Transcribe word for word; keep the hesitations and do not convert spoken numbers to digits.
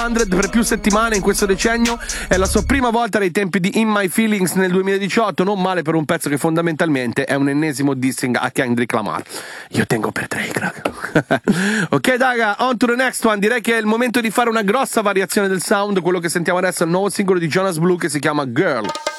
cento per più settimane in questo decennio. È la sua prima volta dai tempi di In My Feelings nel duemiladiciotto. Non male per un pezzo che fondamentalmente è un ennesimo dissing a Kendrick Lamar. Io tengo per Drake, raga. Ok, raga, on to the next one. Direi che è il momento di fare una grossa variazione del sound. Quello che sentiamo adesso è il nuovo singolo di Jonas Blue che si chiama Girl.